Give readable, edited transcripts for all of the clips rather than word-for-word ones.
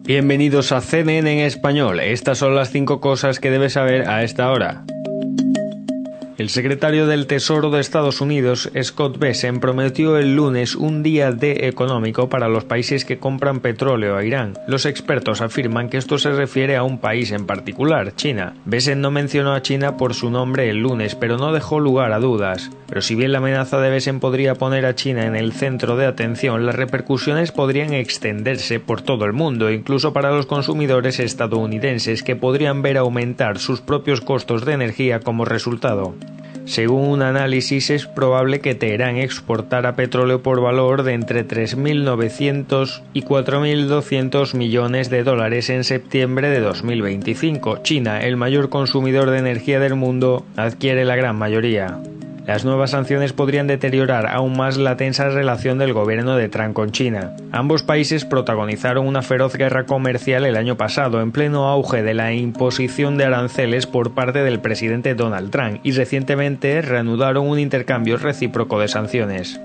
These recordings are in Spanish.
Bienvenidos a CNN en español. Estas son las 5 cosas que debes saber a esta hora. El secretario del Tesoro de Estados Unidos, Scott Bessent, prometió el lunes un día D económico para los países que compran petróleo a Irán. Los expertos afirman que esto se refiere a un país en particular, China. Bessent no mencionó a China por su nombre el lunes, pero no dejó lugar a dudas. Pero si bien la amenaza de Bessent podría poner a China en el centro de atención, las repercusiones podrían extenderse por todo el mundo, incluso para los consumidores estadounidenses, que podrían ver aumentar sus propios costos de energía como resultado. Según un análisis, es probable que Teherán exportara petróleo por valor de entre 3.900 y 4.200 millones de dólares en septiembre de 2025. China, el mayor consumidor de energía del mundo, adquiere la gran mayoría. Las nuevas sanciones podrían deteriorar aún más la tensa relación del gobierno de Trump con China. Ambos países protagonizaron una feroz guerra comercial el año pasado, en pleno auge de la imposición de aranceles por parte del presidente Donald Trump, y recientemente reanudaron un intercambio recíproco de sanciones.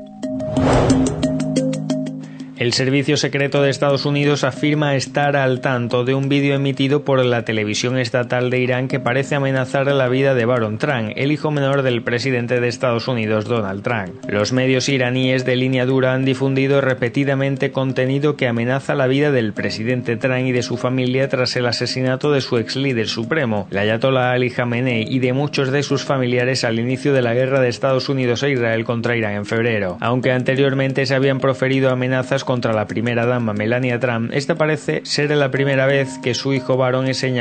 El Servicio Secreto de Estados Unidos afirma estar al tanto de un vídeo emitido por la televisión estatal de Irán que parece amenazar la vida de Baron Trump, el hijo menor del presidente de Estados Unidos, Donald Trump. Los medios iraníes de línea dura han difundido repetidamente contenido que amenaza la vida del presidente Trump y de su familia tras el asesinato de su ex líder supremo, el ayatolá Ali Jamenei, y de muchos de sus familiares al inicio de la guerra de Estados Unidos e Israel contra Irán en febrero. Aunque anteriormente se habían proferido amenazas contra la primera dama Melania Trump, esta parece ser la primera vez que su hijo Baron es señalado